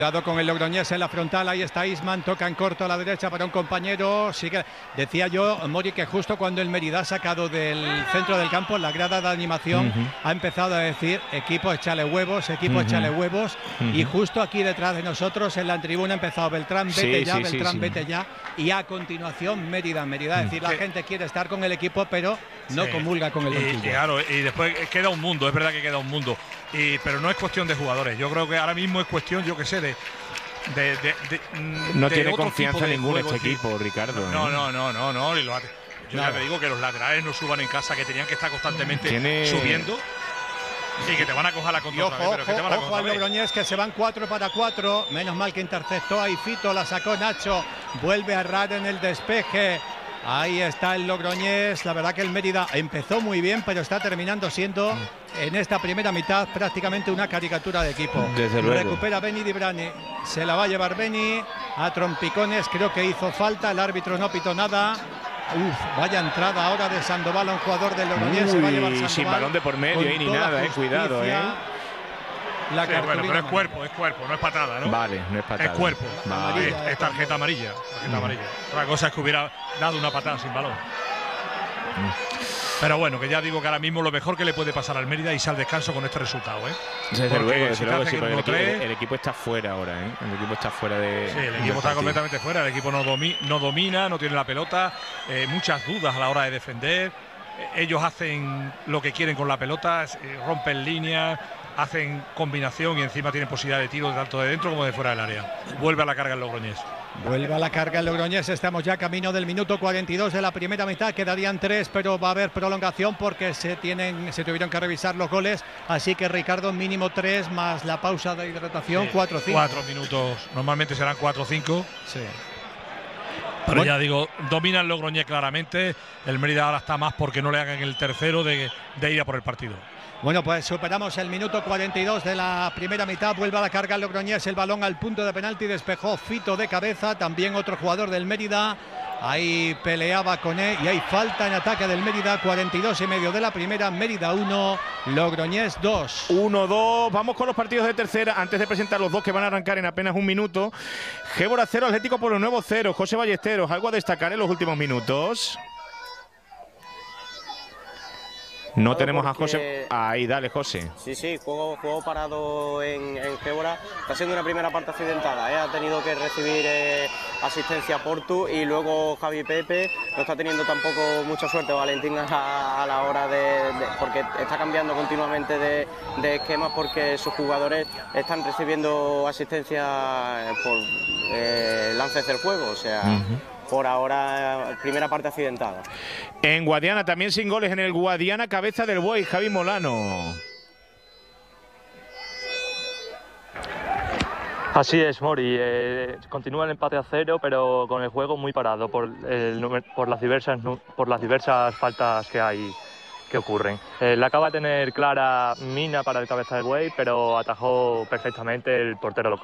Cuidado con el Logroñés en la frontal, ahí está Isman, toca en corto a la derecha para un compañero. Sigue. Decía yo, Mori, que justo cuando el Mérida ha sacado del centro del campo, la grada de animación ha empezado a decir: equipo, échale huevos, equipo, échale huevos. Y justo aquí detrás de nosotros, en la tribuna, ha empezado Beltrán, vete ya, Beltrán, vete ya. Y a continuación, Mérida. Es decir, la gente quiere estar con el equipo, pero no comulga con el banquillo. Claro, y después queda un mundo, es verdad que queda un mundo. Pero no es cuestión de jugadores. Yo creo que ahora mismo es cuestión, yo que sé, no tiene confianza ninguno este equipo, Ricardo. No. Yo ya te digo que los laterales no suban en casa, que tenían que estar constantemente subiendo. Sí, que te van a coger la contra. Ojo al Logroñés, que se van 4 para 4. Menos mal que interceptó ahí Fito, la sacó Nacho. Vuelve a errar en el despeje. Ahí está el Logroñés. La verdad que el Mérida empezó muy bien, pero está terminando siendo en esta primera mitad prácticamente una caricatura de equipo. Desde luego. Recupera Beni Dibrani. Se la va a llevar Beni a trompicones. Creo que hizo falta. El árbitro no pitó nada. Vaya entrada ahora de Sandoval a un jugador del Logroñés. Se va a llevar Sandoval. Sin balón de por medio ni nada, cuidado, La bueno, pero es cuerpo, no es patada, ¿no? Vale, no es patada. Es cuerpo. Vale. Es tarjeta amarilla. Otra cosa es que hubiera dado una patada sin balón. Pero bueno, que ya digo que ahora mismo lo mejor que le puede pasar al Mérida es irse al descanso con este resultado, Desde luego, sí, porque el equipo está fuera ahora, El equipo está fuera de. Sí, el equipo está completamente fuera. El equipo no domina, no tiene la pelota. Muchas dudas a la hora de defender. Ellos hacen lo que quieren con la pelota, rompen líneas, hacen combinación y encima tienen posibilidad de tiro tanto de dentro como de fuera del área. Vuelve a la carga el Logroñés. Vuelve a la carga el Logroñés. Estamos ya camino del minuto 42 de la primera mitad. Quedarían 3, pero va a haber prolongación porque se tuvieron que revisar los goles. Así que, Ricardo, mínimo 3 más la pausa de hidratación, 4 o 5. 4 minutos, normalmente serán 4 o 5. Sí. Pero ya digo, domina el Logroñés claramente. El Mérida ahora está más porque no le hagan el tercero de ir a por el partido. Bueno, pues superamos el minuto 42 de la primera mitad. Vuelve a la carga el Logroñés, el balón al punto de penalti, despejó Fito de cabeza, también otro jugador del Mérida. Ahí peleaba con él y hay falta en ataque del Mérida. 42 y medio de la primera. Mérida 1, Logroñés 2. 1-2. Vamos con los partidos de tercera. Antes de presentar los dos que van a arrancar en apenas un minuto. Gébora 0, Atlético Pueblo Nuevo 0. José Ballesteros, ¿algo a destacar en los últimos minutos? No tenemos a José. Ahí, dale, José. Sí, juego parado en Gébora. Está siendo una primera parte accidentada, Ha tenido que recibir asistencia Portu y luego Javi Pepe. No está teniendo tampoco mucha suerte Valentín a la hora porque está cambiando continuamente de esquemas porque sus jugadores están recibiendo asistencia por lances del juego, o sea... Por ahora, primera parte accidentada. En Guadiana, también sin goles en el Guadiana, cabeza del Buey, Javi Molano. Así es, Mori. Continúa el empate a 0, pero con el juego muy parado por las diversas faltas que ocurren. La acaba de tener clara Mina para el cabeza del Buey, pero atajó perfectamente el portero local.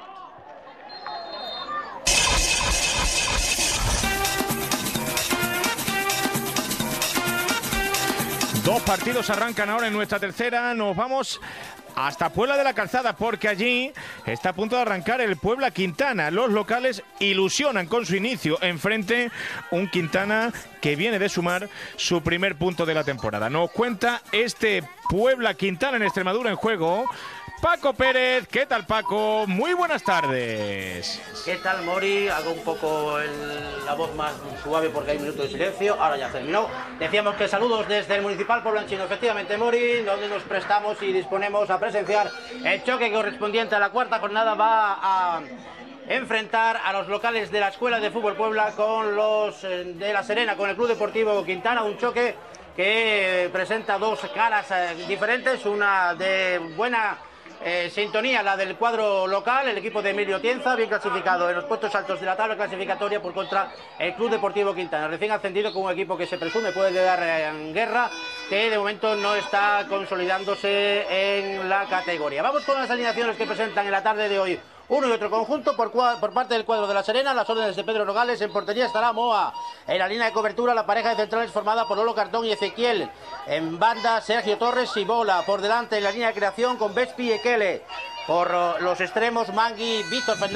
Dos partidos arrancan ahora en nuestra tercera. Nos vamos hasta Puebla de la Calzada porque allí está a punto de arrancar el Puebla Quintana. Los locales ilusionan con su inicio. Enfrente un Quintana que viene de sumar su primer punto de la temporada. Nos cuenta este Puebla Quintana en Extremadura en juego Paco Pérez. ¿Qué tal, Paco? Muy buenas tardes. ¿Qué tal, Mori? Hago un poco la voz más suave porque hay un minuto de silencio. Ahora ya terminó. Decíamos que saludos desde el Municipal Poblanchino. Efectivamente, Mori, donde nos prestamos y disponemos a presenciar el choque correspondiente a la cuarta jornada. Va a enfrentar a los locales de la Escuela de Fútbol Puebla con los de La Serena, con el Club Deportivo Quintana. Un choque que presenta dos caras diferentes, una de buena sintonía, la del cuadro local, el equipo de Emilio Tienza, bien clasificado en los puestos altos de la tabla clasificatoria, por contra el Club Deportivo Quintana, recién ascendido, con un equipo que se presume puede dar guerra, que de momento no está consolidándose en la categoría. Vamos con las alineaciones que presentan en la tarde de hoy uno y otro conjunto. Por parte del cuadro de La Serena, las órdenes de Pedro Nogales. En portería estará Moa. En la línea de cobertura, la pareja de centrales formada por Lolo Cartón y Ezequiel. En banda, Sergio Torres y Bola. Por delante, en la línea de creación, con Vespi y Ekele. Por los extremos, Mangui, Víctor Fernández.